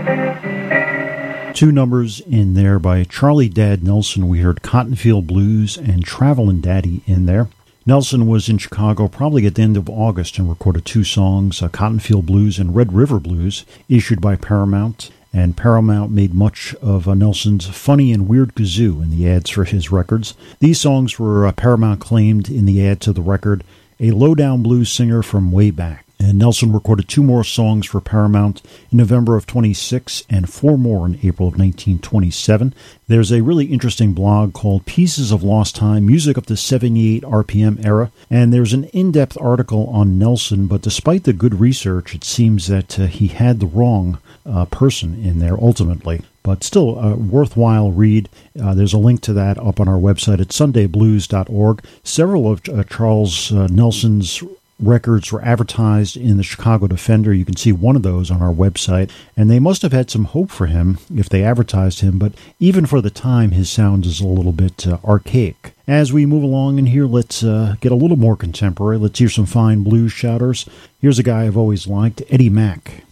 Two numbers in there by Charlie Dad Nelson. We heard Cottonfield Blues and Travelin' Daddy in there. Nelson was in Chicago probably at the end of August and recorded two songs, Cottonfield Blues and Red River Blues, issued by Paramount. And Paramount made much of Nelson's funny and weird kazoo in the ads for his records. These songs were Paramount claimed in the ad to the record, a low-down blues singer from way back. And Nelson recorded two more songs for Paramount in November of 26 and four more in April of 1927. There's a really interesting blog called Pieces of Lost Time, Music of the 78 RPM Era, and there's an in-depth article on Nelson, but despite the good research, it seems that he had the wrong person in there ultimately. But still a worthwhile read. There's a link to that up on our website at sundayblues.org. Several of Charles Nelson's records were advertised in the Chicago Defender. You can see one of those on our website, and they must have had some hope for him if they advertised him, but even for the time, his sound is a little bit archaic. As we move along in here, let's get a little more contemporary. Let's hear some fine blues shouters. Here's a guy I've always liked, Eddie Mack.